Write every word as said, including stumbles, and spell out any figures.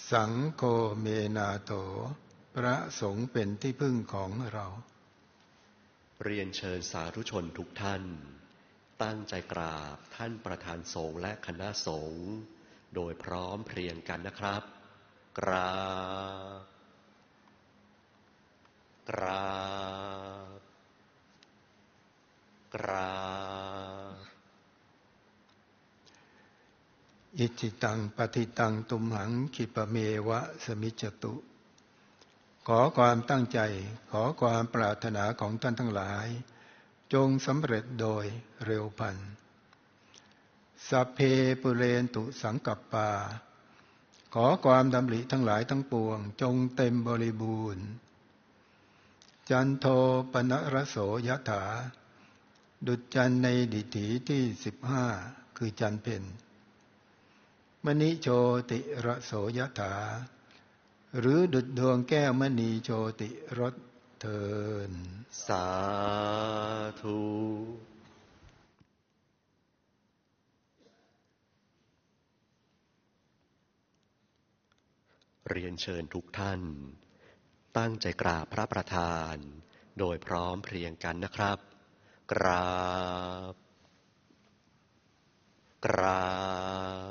สังโฆเมนาโถพระสงฆ์เป็นที่พึ่งของเราเรียนเชิญสาธุชนทุกท่านตั้งใจกราบท่านประธานสงฆ์และคณะสงฆ์โดยพร้อมเพรียงกันนะครับกราบกราบกราบอิจิตังปฏิตังตุมหังคิปะเมวะสมิจจตุขอความตั้งใจขอความปรารถนาของท่านทั้งหลายจงสำเร็จโดยเร็วพลันสัพเพปุเรนตุสังกัปปาขอความดำริทั้งหลายทั้งปวงจงเต็มบริบูรณ์จันโทปนรโสยถาดุจจันทร์ในดิถีที่สิบห้าคือจันทร์เพ็ญมณิโชติระโสยถาหรือดุจดวงแก้วมณีโชติรสเทินสาธุเรียนเชิญทุกท่านตั้งใจกราบพระประธานโดยพร้อมเพรียงกันนะครับกราบกราบ